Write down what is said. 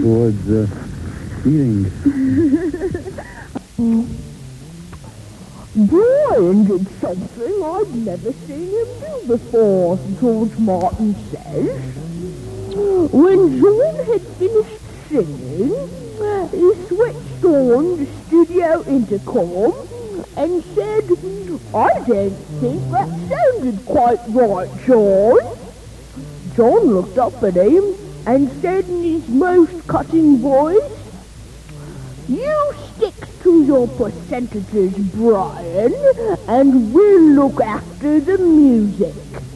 towards eating. Brian did something I'd never seen him do before, George Martin says. When John had finished singing, he switched on the studio intercom and said, "I don't think that sounded quite right, John." John looked up at him and said in his most cutting voice, "You stick to your percentages, Brian, and we'll look after the music."